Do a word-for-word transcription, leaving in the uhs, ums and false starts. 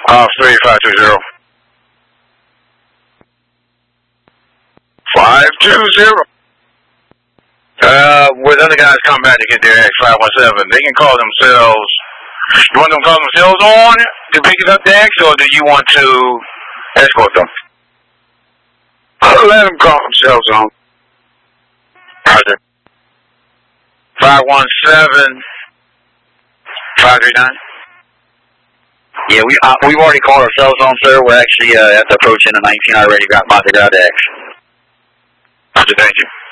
Uh, three five two zero. five two zero. Uh, with other guys come back to get their X five one seven, they can call themselves. You want them to call themselves on to pick it up the X, or do you want to escort them? Let them call themselves on. Roger. five one seven, five three nine. Yeah, we, uh, we've already called ourselves on, sir. We're actually uh, at the approach in the nineteen already. Got about to grab the X. Roger, thank you.